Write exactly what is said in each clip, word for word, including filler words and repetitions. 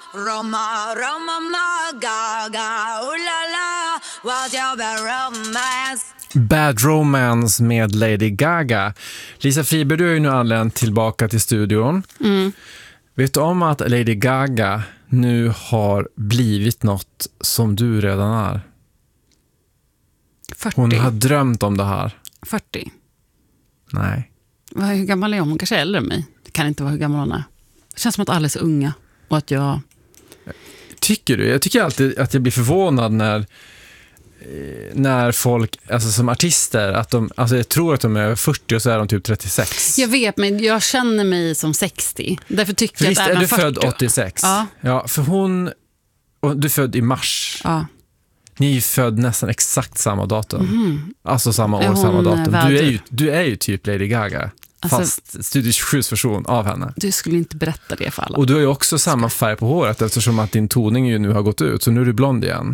Roma, Roma, Gaga, oh la la, what's your bad romance? Bad Romance med Lady Gaga. Lisa Friberg, du är ju nu anländ tillbaka till studion. Mm. Vet du om att Lady Gaga nu har blivit något som du redan är? fyrtio. Hon har drömt om det här. fyrtio. Nej. Hur gammal är hon? Hon kanske är äldre än mig. Det kan inte vara hur gammal hon är. Det känns som att alla är så unga. Och att jag... Tycker du? Jag tycker alltid att jag blir förvånad när när folk, alltså som artister, att de, alltså jag tror att de är fyrtio och så är de typ trettiosex. Jag vet, men jag känner mig som sextio. Därför tycker för jag visst, att är även du fyrtio... född åttiosex? Ja. Ja, för hon, och du är född i mars. Ja. Ni är ju född nästan exakt samma datum. Mm. Alltså samma Är år, hon samma datum. väder? Du är, ju, du är ju typ Lady Gaga. Alltså, fast Studio tjugosjus version av henne. Du skulle inte berätta det för alla. Och du har ju också samma färg på håret eftersom att din toning ju nu har gått ut. Så nu är du blond igen.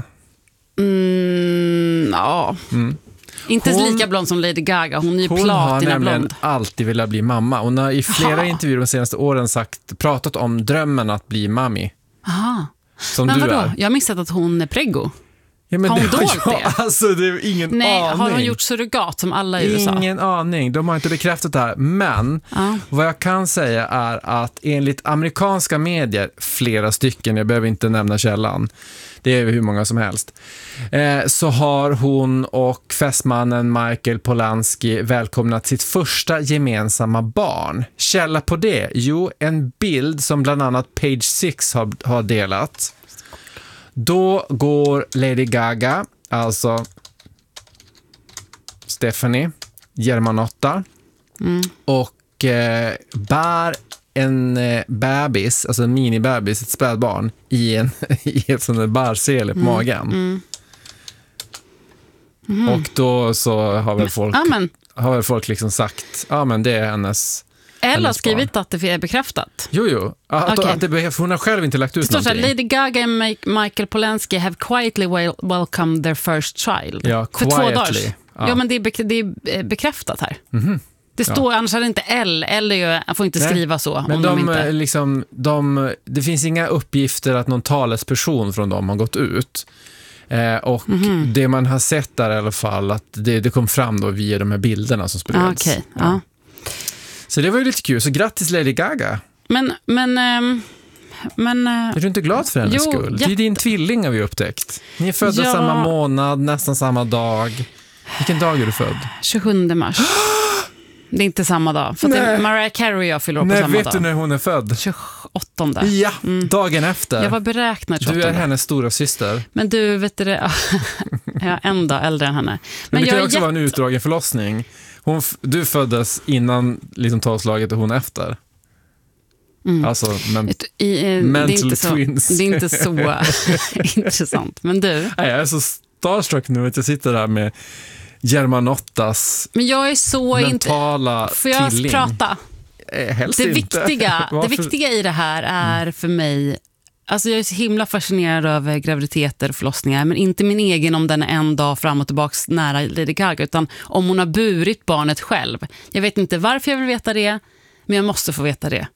Mm, ja. Mm. Inte Hon- lika blond som Lady Gaga. Hon är ju Hon har platina nämligen blond. alltid velat bli mamma. Hon har i flera Jaha. intervjuer de senaste åren sagt, pratat om drömmen att bli mammi. Aha. Som Men du vadå? är. Jag har missat att hon är preggo. Ja, men Har hon det dolt jag, det? Alltså det är ingen Nej, aning. har hon gjort surrogat som alla i U S A? Ingen aning. De har inte bekräftat det här. Men Ja. vad jag kan säga är att enligt amerikanska medier, flera stycken, jag behöver inte nämna källan, det är hur många som helst, eh, så har hon och fästmannen Michael Polanski välkomnat sitt första gemensamma barn. Källa på det? Jo, en bild som bland annat Page Six har, har delat. Då går Lady Gaga, alltså Stephanie Germanotta, Mm. och eh, bär en eh, bebis, alltså en minibebis, ett spädbarn i, en, i ett sånt där bärsele på magen. Mm. Mhm. Och då så har väl folk, Ja, men har väl folk liksom sagt, ja men det är hennes... Ella har hennes skrivit att det är bekräftat. Jo, jo. Att, Okej. att det behövs, hon har själv inte lagt Det ut står så här, någonting. Lady Gaga and Ma- Michael Polanski have quietly wel- welcomed their first child. Ja, För två dagar. quietly. Ja. Ja. men det är, bek- det är eh, bekräftat här. Mhm. Det står, annars är det inte L. L är ju, jag får inte Nej, skriva så. Men om de, de inte... liksom, de, det finns inga uppgifter att någon talesperson från dem har gått ut. Eh, och Mhm. det man har sett där i alla fall, att det, det kom fram då via de här bilderna som spreds. Ah, okej, ja. Så det var ju lite kul. Så grattis Lady Gaga. Men, men, ehm, men... eh, Är du inte glad för hennes Jo, skull? Det är jätte- din tvilling har vi upptäckt. Ni är födda Ja. samma månad, nästan samma dag. Vilken dag är du född? tjugosjunde mars. Det är inte samma dag. För att det är Nej. Mariah Carey och jag fyller år på Nej, samma vet dag. du när hon är född? tjugoåttonde. Ja, dagen efter. Jag var beräknad Du tjugoåttonde. är hennes stora syster. Men du, vet du det? Jag är en dag äldre än henne. Men, Men det jag kan är också vara en jätte... utdragen förlossning. Hon, f- du föddes innan liksom, tolvslaget och hon efter. Mm. Alltså, men, Ett- I, eh, det, är Mental inte så, twins. det är inte så intressant. Men du, nej, jag är så starstruck nu att jag sitter där med Germanottas men jag är så inte... mentala Får jag tvilling. prata? Eh, helst Det inte. viktiga, det Varför? viktiga i det här är för mig... Alltså jag är så himla fascinerad över graviditeter och förlossningar, men inte min egen om den är en dag fram och tillbaks nära Lady Gaga, utan om hon har burit barnet själv. Jag vet inte varför jag vill veta det, men jag måste få veta det.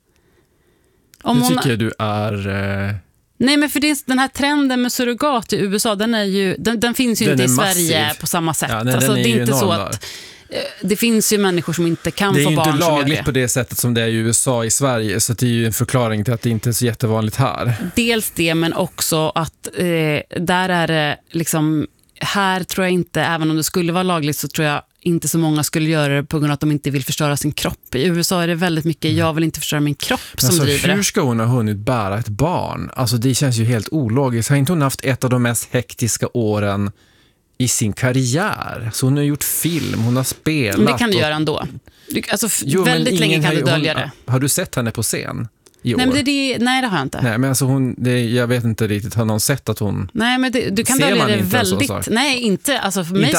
Om Nu hon... tycker jag du är... Eh, Nej, men för det, är- den här trenden med surrogat i U S A, den, är ju, den, den finns ju Den inte i är Sverige massiv. på samma sätt. Ja, nej, alltså, den är det är ju inte så enorm att eh, det finns ju människor som inte kan det är få ju barn inte som gör lagligt det. på det sättet som det är i U S A i Sverige, så det är ju en förklaring till att det inte är så jättevanligt här. Dels det, men också att eh, där är det liksom, här tror jag inte, även om det skulle vara lagligt, så tror jag inte så många skulle göra det på grund av att de inte vill förstöra sin kropp. I U S A är det väldigt mycket, jag vill inte förstöra min kropp, som Alltså, driver hur det. ska hon ha hunnit bära ett barn? Alltså det känns ju helt ologiskt. Har inte hon haft ett av de mest hektiska åren i sin karriär? Så hon har gjort film, hon har spelat. Men det kan du och... göra ändå. Du, alltså, f- Jo, men väldigt ingen länge kan har du ju- dölja hon, det. Har du sett henne på scen i år? Nej, men det, det, nej, det har jag inte. Nej, men alltså hon, det, jag vet inte riktigt, har någon sett att hon... Nej, men det, du kan Ser dölja man det inte en sån väldigt... sak? Nej, inte. Alltså för mig Inte